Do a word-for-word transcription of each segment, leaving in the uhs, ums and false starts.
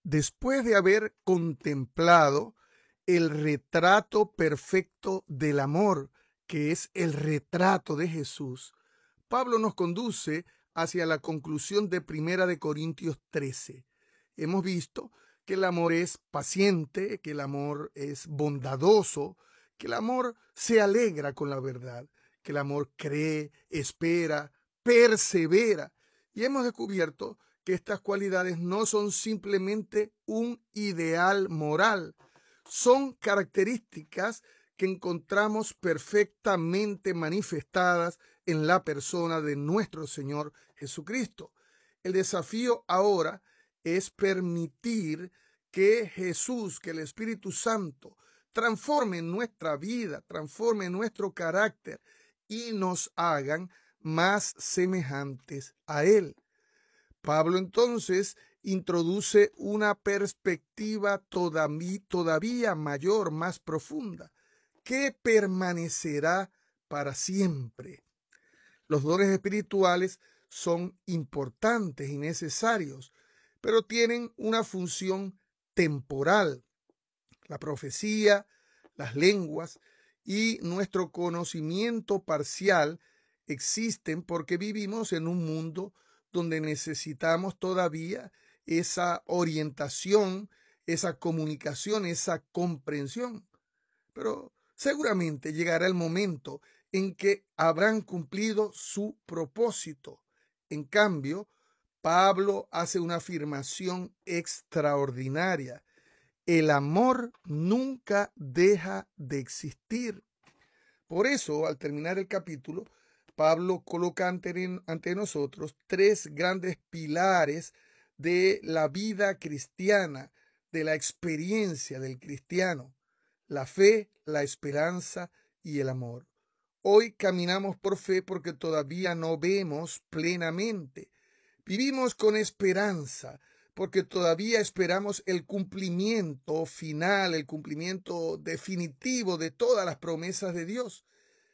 Después de haber contemplado el retrato perfecto del amor, que es el retrato de Jesús, Pablo nos conduce hacia la conclusión de Primera de Corintios trece. Hemos visto que el amor es paciente, que el amor es bondadoso, que el amor se alegra con la verdad, que el amor cree, espera, persevera. Y hemos descubierto que estas cualidades no son simplemente un ideal moral, son características que encontramos perfectamente manifestadas en la persona de nuestro Señor Jesucristo. El desafío ahora es permitir que Jesús, que el Espíritu Santo, transforme nuestra vida, transforme nuestro carácter y nos hagan más semejantes a Él. Pablo entonces introduce una perspectiva todavía, todavía mayor, más profunda, que permanecerá para siempre. Los dones espirituales son importantes y necesarios, pero tienen una función temporal. La profecía, las lenguas y nuestro conocimiento parcial existen porque vivimos en un mundo donde necesitamos todavía esa orientación, esa comunicación, esa comprensión. Pero seguramente llegará el momento en que habrán cumplido su propósito. En cambio, Pablo hace una afirmación extraordinaria. El amor nunca deja de existir. Por eso, al terminar el capítulo, Pablo coloca ante, ante nosotros tres grandes pilares de la vida cristiana, de la experiencia del cristiano: la fe, la esperanza y el amor. Hoy caminamos por fe porque todavía no vemos plenamente. Vivimos con esperanza porque todavía esperamos el cumplimiento final, el cumplimiento definitivo de todas las promesas de Dios.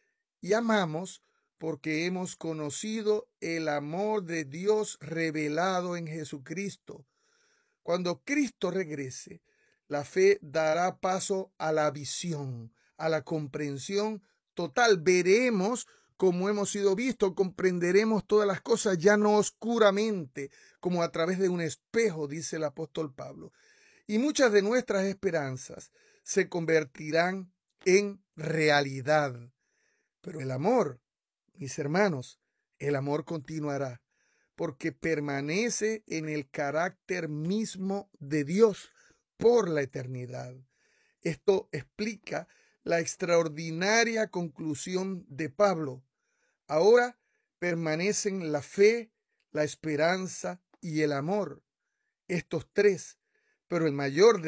Y amamos porque hemos conocido el amor de Dios revelado en Jesucristo. Cuando Cristo regrese, la fe dará paso a la visión, a la comprensión total. Veremos como hemos sido vistos, comprenderemos todas las cosas ya no oscuramente, como a través de un espejo, dice el apóstol Pablo. Y muchas de nuestras esperanzas se convertirán en realidad. Pero el amor, mis hermanos, el amor continuará, porque permanece en el carácter mismo de Dios por la eternidad. Esto explica la extraordinaria conclusión de Pablo. Ahora permanecen la fe, la esperanza y el amor, estos tres, pero el mayor de